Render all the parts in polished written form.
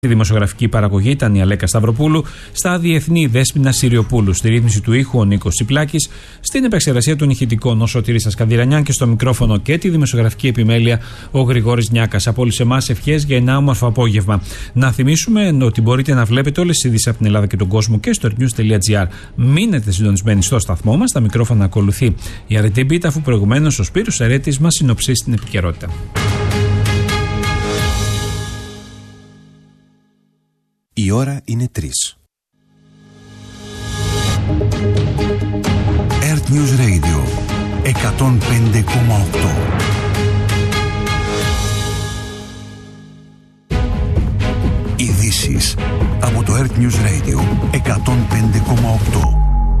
Στη δημοσιογραφική παραγωγή ήταν η Αλέκα Σταυροπούλου, στα διεθνή Δέσποινα Συριοπούλου, στη ρύθμιση του ήχου ο Νίκος Τσιπλάκης, στην επεξεργασία των ηχητικών ο Σωτήρης Ασκανδυρανιάν και στο μικρόφωνο και τη δημοσιογραφική επιμέλεια ο Γρηγόρης Νιάκας. Από όλους εμάς ευχές για ένα όμορφο απόγευμα. Να θυμίσουμε ότι μπορείτε να βλέπετε όλες τις ειδήσεις από την Ελλάδα και τον κόσμο και στο earthnews.gr. Μείνετε συντονισμένοι στο σταθμό μας. Τα μικρόφωνα ακολουθεί η Αρετή Μπίτα, αφού προηγουμένως ο Σπύρος Ερέτης μας συνοψίσει την επικαιρότητα. Η ώρα είναι 3. Earth News Radio 105,8. Ειδήσεις από το Earth News Radio 105,8.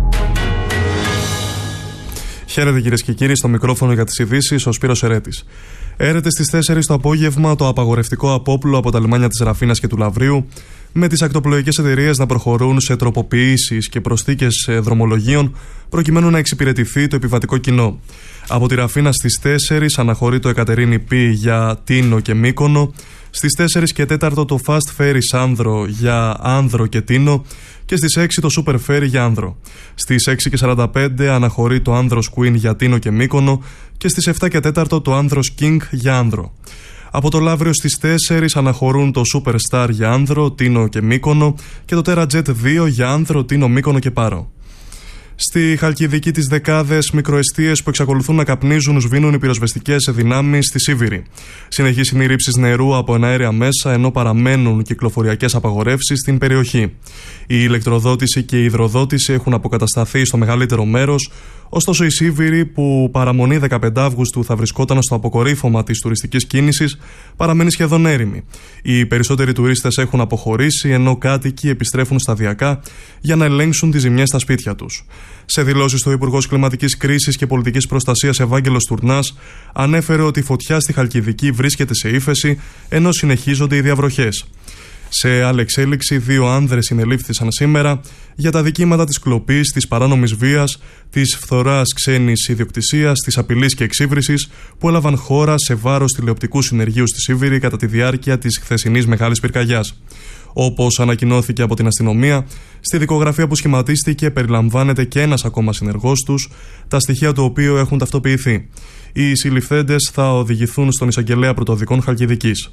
Χαίρετε κυρίες και κύριοι, στο μικρόφωνο για τις ειδήσεις ο Σπύρος Ερέτης. Έρεται στις 4 το απόγευμα το απαγορευτικό απόπλου από τα λιμάνια της Ραφίνας και του Λαυρίου, με τις ακτοπλοϊκές εταιρείες να προχωρούν σε τροποποιήσεις και προσθήκες δρομολογίων προκειμένου να εξυπηρετηθεί το επιβατικό κοινό. Από τη Ραφίνα στις 4 αναχωρεί το Εκατερίνη Π για Τίνο και Μύκονο, στις 4 και 4 το Fast Ferry Άνδρο για Άνδρο και Τίνο και στις 6 το Super Ferry για Άνδρο. Στις 6 και 45 αναχωρεί το Άνδρος Queen για Τίνο και Μύκονο και στις 7 και 4 το Άνδρος King για Άνδρο. Από το Λαύριο στις 4 αναχωρούν το Super Star για Άνδρο, Τίνο και Μύκονο και το Terra Jet 2 για Άνδρο, Τίνο, Μύκονο και Πάρο. Στη Χαλκιδική τις δεκάδες μικροεστίες που εξακολουθούν να καπνίζουν σβήνουν οι πυροσβεστικές δυνάμεις στη Σίβηρη. Συνεχής είναι οι ρήψεις νερού από εναέρια μέσα, ενώ παραμένουν κυκλοφοριακές απαγορεύσεις στην περιοχή. Η ηλεκτροδότηση και η υδροδότηση έχουν αποκατασταθεί στο μεγαλύτερο μέρος, ωστόσο η Σίβηρη, που παραμονή 15 Αύγουστου θα βρισκόταν στο αποκορύφωμα της τουριστικής κίνησης, παραμένει σχεδόν έρημη. Οι περισσότεροι τουρίστες έχουν αποχωρήσει, ενώ κάτοικοι επιστρέφουν σταδιακά για να ελέγξουν τις ζημιές στα σπίτια τους. Σε δηλώσεις, ο Υπουργός Κλιματικής Κρίσης και Πολιτικής Προστασίας Ευάγγελος Τουρνάς ανέφερε ότι η φωτιά στη Χαλκιδική βρίσκεται σε ύφεση, ενώ συνεχίζονται οι διαβροχές. Σε άλλη εξέλιξη, 2 άνδρες συνελήφθησαν σήμερα για τα δικήματα της κλοπής, της παράνομης βίας, της φθοράς ξένης ιδιοκτησίας, της απειλής και εξύβρισης που έλαβαν χώρα σε βάρος τηλεοπτικού συνεργείου στη Σίβηρη κατά τη διάρκεια της χθεσινής μεγάλης πυρκαγιάς. Όπως ανακοινώθηκε από την αστυνομία, στη δικογραφία που σχηματίστηκε περιλαμβάνεται και ένας ακόμα συνεργός τους, τα στοιχεία του οποίου έχουν ταυτοποιηθεί. Οι συλληφθέντες θα οδηγηθούν στον εισαγγελέα πρωτοδικών Χαλκιδικής.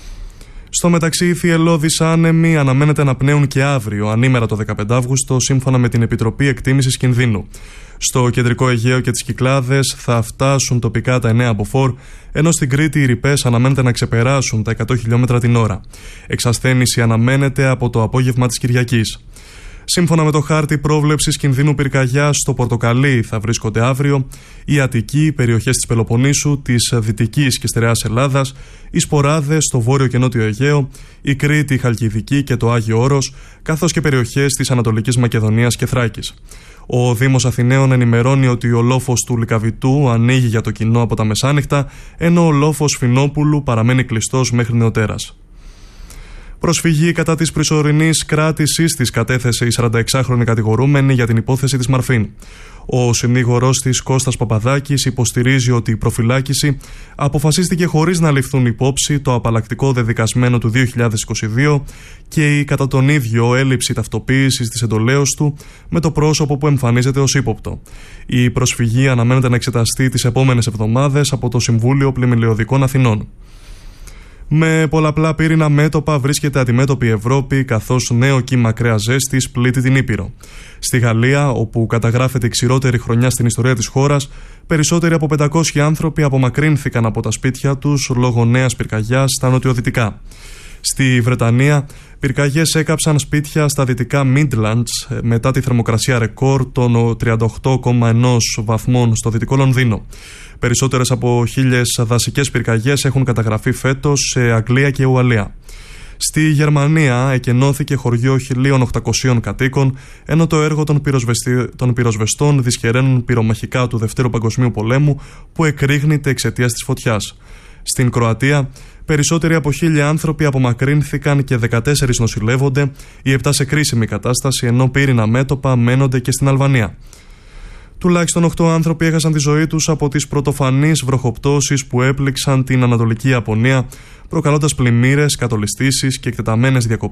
Στο μεταξύ, οι θυελλώδεις άνεμοι αναμένεται να πνέουν και αύριο, ανήμερα το 15 Αύγουστο, σύμφωνα με την Επιτροπή Εκτίμησης Κινδύνου. Στο κεντρικό Αιγαίο και τις Κυκλάδες θα φτάσουν τοπικά τα 9 μποφόρ, ενώ στην Κρήτη οι ρηπές αναμένεται να ξεπεράσουν τα 100 χιλιόμετρα την ώρα. Εξασθένηση αναμένεται από το απόγευμα της Κυριακής. Σύμφωνα με το χάρτη πρόβλεψης κινδύνου πυρκαγιάς, στο πορτοκαλί θα βρίσκονται αύριο η Αττική, οι περιοχές της Πελοποννήσου, της Δυτικής και Στερεάς Ελλάδας, οι Σποράδες στο βόρειο και νότιο Αιγαίο, η Κρήτη, η Χαλκιδική και το Άγιο Όρος, καθώς και περιοχές της Ανατολικής Μακεδονίας και Θράκης. Ο Δήμος Αθηναίων ενημερώνει ότι ο λόφος του Λυκαβητού ανοίγει για το κοινό από τα μεσάνυχτα, ενώ ο λόφος Φινόπουλου παραμένει κλειστός μέχρι νεοτέρας. Προσφυγή κατά της προσωρινής κράτησης της κατέθεσε η 46χρονη κατηγορούμενη για την υπόθεση της Μαρφίν. Ο συνήγορος της Κώστας Παπαδάκης υποστηρίζει ότι η προφυλάκηση αποφασίστηκε χωρίς να ληφθούν υπόψη το απαλλακτικό δεδικασμένο του 2022 και η κατά τον ίδιο έλλειψη ταυτοποίησης της εντολέως του με το πρόσωπο που εμφανίζεται ως ύποπτο. Η προσφυγή αναμένεται να εξεταστεί τις επόμενες εβδομάδες από το Συμβούλιο Πλημμυλαιωδικών Αθηνών. Με πολλαπλά πύρινα μέτωπα βρίσκεται αντιμέτωπη η Ευρώπη, καθώς νέο κύμα ακραίας ζέστης πλήττει την Ήπειρο. Στη Γαλλία, όπου καταγράφεται η ξηρότερη χρονιά στην ιστορία της χώρας, περισσότεροι από 500 άνθρωποι απομακρύνθηκαν από τα σπίτια τους λόγω νέας πυρκαγιάς στα νοτιοδυτικά. Στη Βρετανία, πυρκαγιές έκαψαν σπίτια στα δυτικά Midlands μετά τη θερμοκρασία ρεκόρ των 38,1 βαθμών στο δυτικό Λονδίνο. Περισσότερες από 1.000 δασικές πυρκαγιές έχουν καταγραφεί φέτος σε Αγγλία και Ουαλία. Στη Γερμανία εκενώθηκε χωριό 1.800 κατοίκων, ενώ το έργο των πυροσβεστών δυσχεραίνουν πυρομαχικά του Δευτέρου Παγκοσμίου Πολέμου που εκρήγνεται εξαιτίας της φωτιάς. Στην Κροατία, περισσότεροι από 1.000 άνθρωποι απομακρύνθηκαν και 14 νοσηλεύονται, οι 7 σε κρίσιμη κατάσταση, ενώ πύρινα μέτωπα μένονται και στην Αλβανία. Τουλάχιστον 8 άνθρωποι έχασαν τη ζωή τους από τις πρωτοφανείς βροχοπτώσεις που έπληξαν την Ανατολική Ιαπωνία, προκαλώντας πλημμύρες, κατολιστήσεις και εκτεταμένες διακοπές